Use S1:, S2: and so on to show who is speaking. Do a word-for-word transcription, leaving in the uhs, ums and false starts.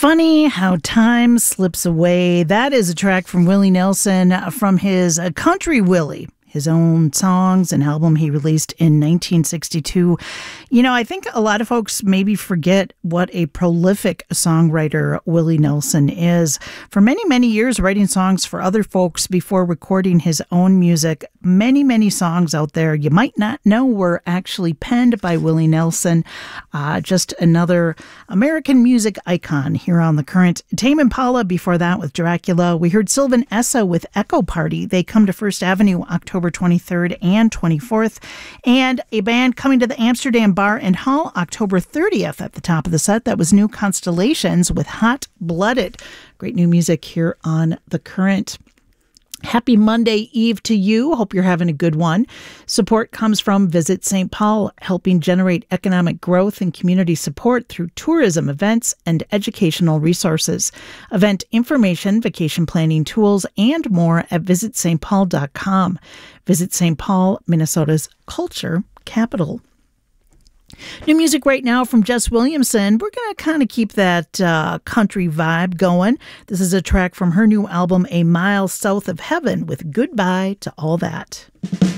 S1: Funny how time slips away. That is a track from Willie Nelson from his uh, Country Willie, his own songs and album he released in nineteen sixty-two. You know, I think a lot of folks maybe forget what a prolific songwriter Willie Nelson is. For many, many years, writing songs for other folks before recording his own music. Many, many songs out there you might not know were actually penned by Willie Nelson. Uh, just another American music icon here on The Current. Tame Impala before that with Dracula. We heard Sylvan Essa with Echo Party. They come to First Avenue October twenty-third and twenty-fourth. And a band coming to the Amsterdam Bar and Hall October thirtieth at the top of the set. That was New Constellations with Hot Blooded. Great new music here on The Current. Happy Monday Eve to you. Hope you're having a good one. Support comes from Visit Saint Paul, helping generate economic growth and community support through tourism, events, and educational resources. Event information, vacation planning tools, and more at visit s t paul dot com. Visit Saint Paul, Minnesota's culture capital. New music right now from Jess Williamson. We're going to kind of keep that uh, country vibe going. This is a track from her new album, A Mile South of Heaven, with Goodbye to All That.